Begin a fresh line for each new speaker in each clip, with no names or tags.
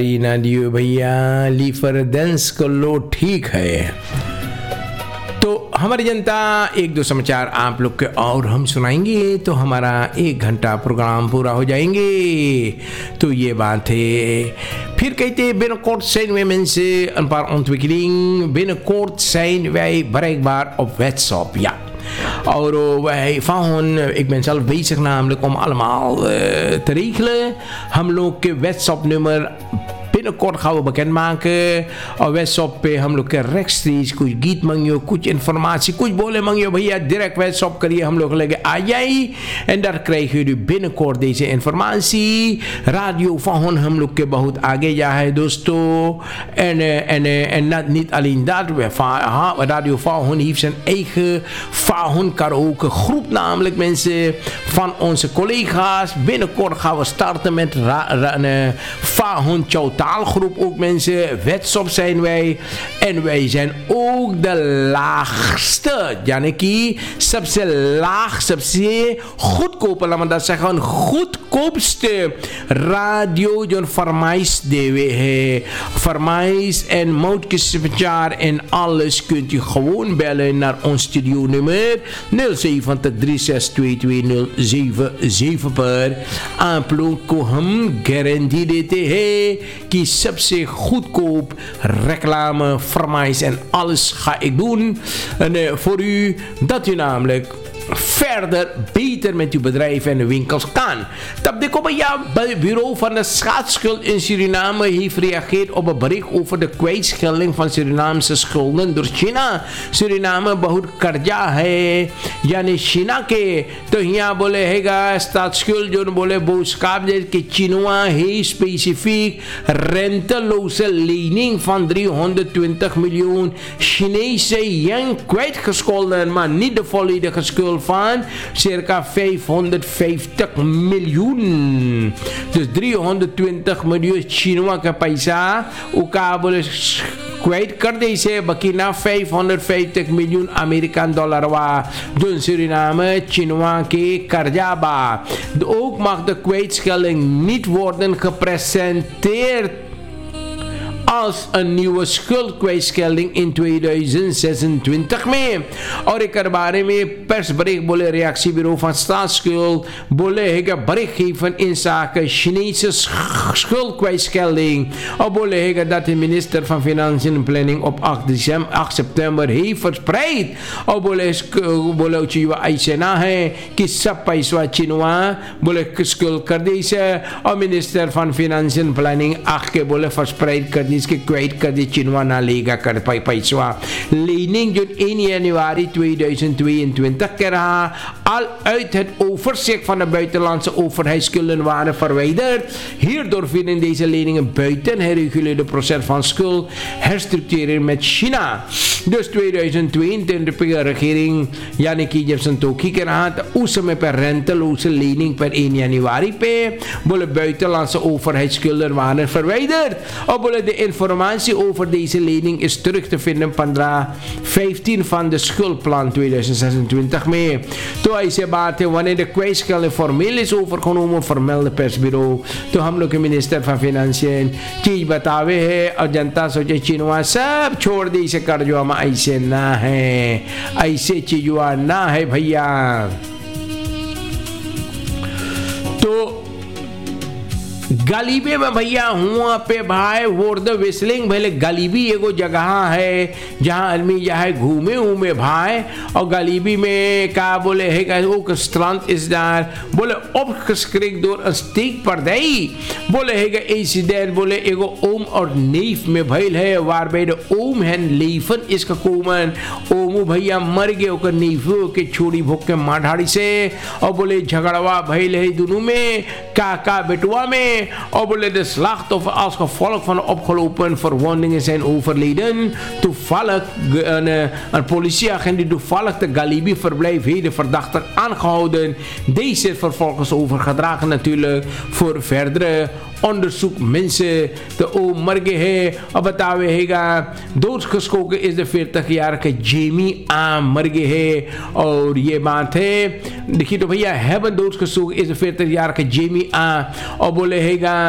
ना दियो भैया, लीफर डेंस को लो ठीक है। तो हमारी जनता, एक दो समाचार आप लोग के और हम सुनाएंगे तो हमारा 1 घंटा प्रोग्राम पूरा हो जाएंगे। तो ये बात है। Vier kijken, binnenkort zijn wij mensen een paar ontwikkelingen. Binnenkort zijn wij bereikbaar op WhatsApp, ja. wij van, ik ben zelf bezig namelijk om allemaal te regelen. हम लोग के WhatsApp nummer binnenkort gaan we bekendmaken. और WhatsApp पे हम लोग के rechtstreeks कुछ गीत मांगियो, कुछ informatie, कुछ बोले मांगियो भैया, direct WhatsApp करिए, हम लोग लगे आ जाए. En daar krijgen jullie binnenkort deze informatie. Radio van हम लोग के बहुत आगे जा है दोस्तों. En niet alleen dat, Radio van heeft zijn eigen Van karaoke groep, namelijk mensen van onze collega's. Binnenkort gaan we starten met Van Chow taalgroep ook mensen. WhatsApp zijn wij. En wij zijn ook de laagste. Janiki, सबसे laag, सबसे goedkope, laat me dat zeggen, goedkoopste radio die farmais dewe he. Farmais en moutjesverjaar en alles kunt u gewoon bellen naar ons studio nummer 07036220077 पर. आप लोग को हम गारंटी देते हैं कि सबसे goedkoop reclame, farmais en alles ga ik doen. En voor u, dat u namelijk verder beter met uw bedrijf en winkels kan. Het bureau van de staatsschuld in Suriname heeft gereageerd op een bericht over de kwijtschelding van Surinaamse schulden door China. Suriname बहुत कर्जा है, यानी चीना के तो यहाँ बोले हैगा staatsschuld जो बोले boodschap कि China heeft specifiek renteloze lening van 320 miljoen Chinese yen kwijtgescholden, maar niet de volledige schuld van circa 550 miljoen. Dus 320 miljoen China का पैसा उका बोले kwijt कर दे से बाकी ना 550 miljoen Amerikaan dollar wa doen Suriname China के कर्जा बा. Ook mag de kwijtschelding niet worden gepresenteerd als een nieuwe schuldkwijtschelding in 2026 में. और एक बारे में persbericht बोले reactiebureau van staatsschuld बोले है कि bericht geven in zaken Chinese schuldkwijtschelding. और बोले है कि dat de minister van Financiën en Planning op 8 september heeft verspreid. और बोले उचिवा ऐसे ना है कि सब पैसा चिनवा बोले schuld कर दी से और minister van Financiën en Planning आके बोले verspreid कर दी के kwijt कर दी चिनवा ना लेगा कर पैसा. Lening जो 1 januari 2022 के रहा al uit het overzicht van de buitenlandse overheidsschulden waren verwijderd. Hierdoor vinden deze leningen buiten herreguleerde proces van schuld herstructurering met China. Dus 2022 de regering Janiki Jefferson Toki के रहा था उस समय पर renteloze lening per 1 januari पे बोले buitenlandse overheidsschulden waren verwijderd. और बोले de informatie over deze lening is terug te vinden paragraaf 15 van de schuldplan 2026 mee. तो ऐसे बात है wanneer de kwijtschelding formeel is overgenomen vermelde persbureau तो हम लोग के मिनिस्टर फॉर फाइनेंशियल चीज बतावे है और जनता सोचे चीनवा सब छोड़ दी इसे कर्जवा में ऐसे ना है, ऐसे चीजवा ना है भैया. तो गलीबे में भैया हुआ पे भाई वर्द विस्लिंग भले गलीबी एगो जगह है जहाँ आदमी जाए घूमे उमे भाई. और गलीबी में का बोले है का वो strand is daar बोले opgeschrikt door een steekpartij. बोले है का incident बोले एगो oom और neef में भइल है waarbij de oom hen leven is gekomen. ओमू भैया मर गए ओकर नेफू के छोड़ी भोग के माढ़ाड़ी से. और बोले झगड़वा भइल है दोनों में काका बेटुआ में. Of bolle de slachtoffer als gevolg van de opgelopen verwondingen zijn overleden. Toevallig een politieagent die toevallig de Galibi verblijf heeft de verdachte aangehouden. Deze is vervolgens overgedragen natuurlijk voor verdere onderzoek. Mensen de oom Marge he of betawe hega doodgeschoten is de 40-jarige Jamie A. Marge he. और ये बात है देखिए तो भैया हेवन दोस्त का सुख इस 40 यार के जेमी आ और बोले हैगा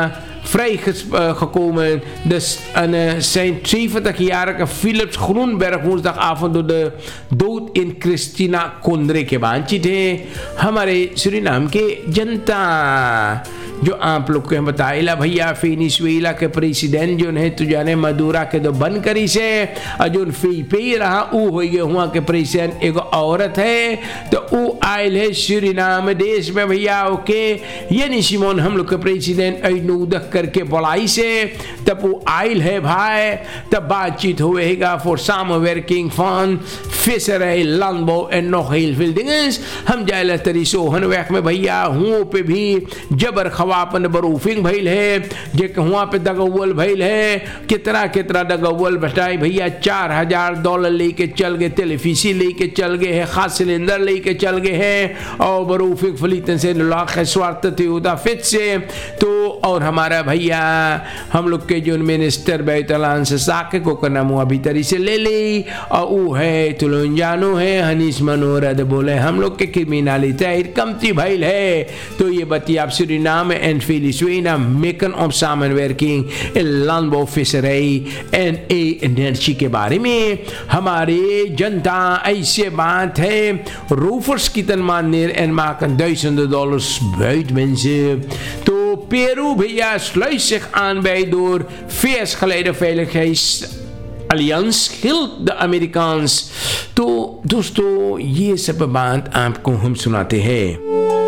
vrijgekomen. Dus zijn 70-jarige Philips Groenberg woensdagavond door de dood in Christina Kondre के बाद थे हमारे सूरीनाम के जनता जो आप लोग को बताइला भैया वेनेजुएला के प्रेसिडेंट जो है तो जाने मदुरा के तो बंद करी से और जो पे रहा वो हो गया हुआ के प्रेसिडेंट एक औरत है तो वो आयल है सूरीनाम देश में भैया ओके ये निशिमोन हम लोग के प्रेसिडेंट नूदक करके बुलाई से तब वो आयल है भाई तब बातचीत हुएगा फॉर सामवर्किंग फंड फिशरij landbouw en nog heel veel dingen हम जायला तरी सो हन वैक में भैया हुओं पे भी जबर खवापन बरूफिंग भइल है जे हुआ पे दगवल भइल है कितना दगवल बटाई भैया $4,000 लेके चल गए टेलीफिसी लेके चल गए है खास सिलेंडर लेके चल गए हैं और बरूफिंग फलीतन से लाख स्वार्थ थे फिट से तो और हमारा भैया हम लोग के जो मिनिस्टर बैतलान से साके को करना मुआ भीतरी से ले ली और वो है तुलंजानो है हनीस मनोरद बोले हम लोग के क्रिमिनलिटी कमती भइल है तो ये बती आप सूरीनाम en Venezuela मेकन ऑफ सामनवर्किंग landbouw visserij en energie के बारे में हमारे जनता ऐसे बात है रोफर्स की तनमान नेर en maken $1000 buiten mensen तो Peru भैया sluit zich aan bij door VS geleide Alliance hield de Amerikaans तो दोस्तों ये सब बात आपको हम सुनाते हैं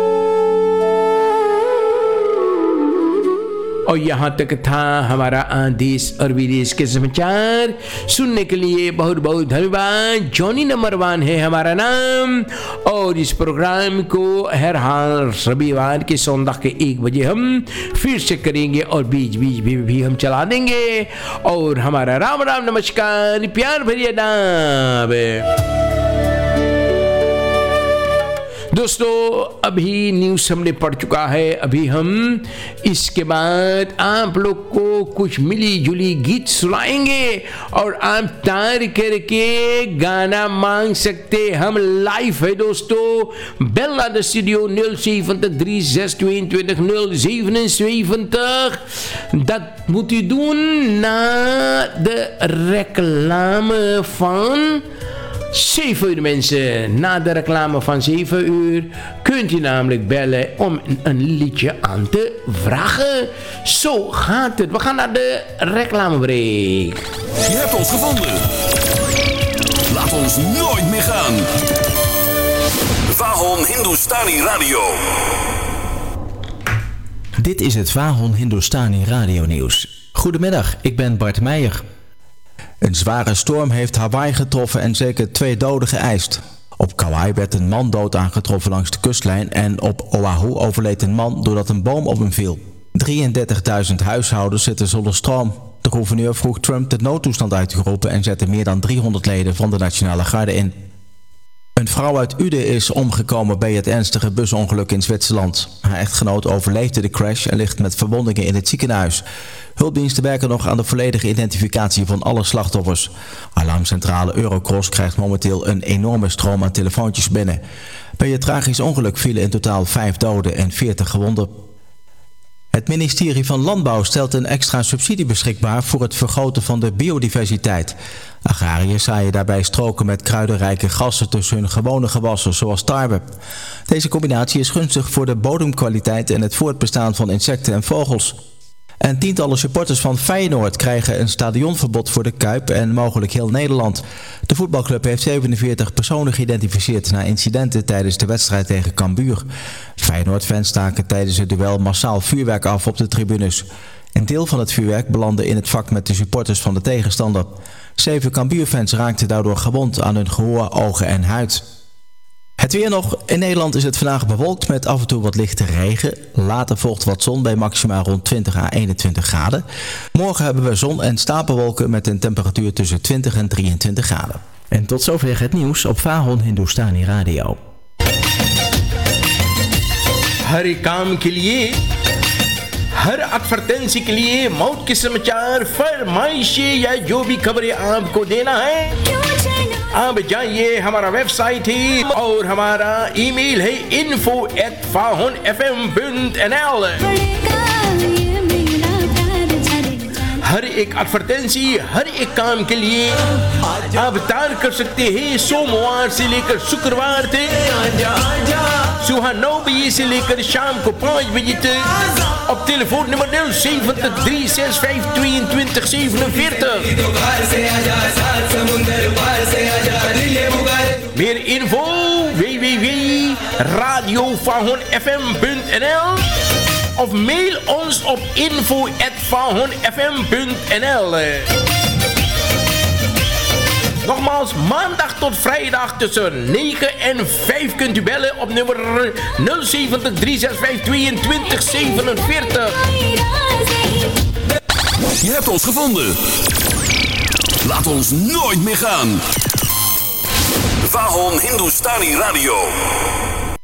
और यहाँ तक था हमारा देश और विदेश के समाचार सुनने के लिए बहुत बहुत धन्यवाद जॉनी नंबर 1 है हमारा नाम और इस प्रोग्राम को हर हाल रविवार के सौंदह के 1 बजे हम फिर से करेंगे और बीच बीच भी हम चला देंगे और हमारा राम राम नमस्कार प्यार भरी अदाब दोस्तों अभी न्यूज़ हमने पढ़ चुका है अभी हम इसके बाद आप लोग को कुछ मिली जुली गीत सुनाएंगे और आप तैयार करके गाना मांग सकते हम लाइव है दोस्तों bel naar de studio 070 3622 077 dat moet u doen na de reclame van 7 uur mensen. Na de reclame van 7 uur kunt u namelijk bellen om een liedje aan te vragen. Zo gaat het. We gaan naar de reclamebreak.
Je hebt ons gevonden. Laat ons nooit meer gaan. Vahon Hindustani Radio.
Dit is het Vahon Hindustani Radio nieuws. Goedemiddag, ik ben Bart Meijer. Een zware storm heeft Hawaii getroffen en zeker 2 doden geëist. Op Kauai werd een man dood aangetroffen langs de kustlijn en op Oahu overleed een man doordat een boom op hem viel. 33.000 huishoudens zitten zonder stroom. De gouverneur vroeg Trump de noodtoestand uit te roepen en zette meer dan 300 leden van de Nationale Garde in. Een vrouw uit Uden is omgekomen bij het ernstige busongeluk in Zwitserland. Haar echtgenoot overleefde de crash en ligt met verwondingen in het ziekenhuis. Hulpdiensten werken nog aan de volledige identificatie van alle slachtoffers. Alarmcentrale Eurocross krijgt momenteel een enorme stroom aan telefoontjes binnen. Bij het tragisch ongeluk vielen in totaal 5 doden en 40 gewonden. Het ministerie van Landbouw stelt een extra subsidie beschikbaar voor het vergroten van de biodiversiteit. Agrariërs zaaien daarbij stroken met kruidenrijke gassen tussen hun gewone gewassen, zoals tarwe. Deze combinatie is gunstig voor de bodemkwaliteit en het voortbestaan van insecten en vogels. En tientallen supporters van Feyenoord krijgen een stadionverbod voor de Kuip en mogelijk heel Nederland. De voetbalclub heeft 47 personen geïdentificeerd na incidenten tijdens de wedstrijd tegen Cambuur. Feyenoord-fans staken tijdens het duel massaal vuurwerk af op de tribunes. Een deel van het vuurwerk belandde in het vak met de supporters van de tegenstander. 7 Cambuurfans raakten daardoor gewond aan hun gehoor, ogen en huid. Het weer nog. In Nederland is het vandaag bewolkt met af en toe wat lichte regen. Later volgt wat zon bij maxima rond 20 à 21 graden. Morgen hebben we zon en stapelwolken met een temperatuur tussen 20 en 23 graden. En tot zover het nieuws op Vahon Hindustani Radio.
हर काम के लिए हर एडवर्टेंसी के लिए मौत के समाचार फरमाइशें या जो भी खबरें आपको देना है आप जाइए हमारा वेबसाइट है और हमारा ईमेल है info@fahonfm.nl हर एक एडवर्टेंसी, हर एक काम के लिए आप दान कर सकते हैं सोमवार से लेकर शुक्रवार तक सुबह 9 बजे से लेकर शाम को 5 बजे तक op telefoonnummer 070 365 22 47. Meer info www.radiovahonfm.nl of mail ons op info@vahonfm.nl. Nogmaals, maandag tot vrijdag tussen 9 en 5 kunt u bellen op nummer 070 365 22 47.
Je hebt ons gevonden. Laat ons nooit meer gaan. Vahon Hindustani Radio.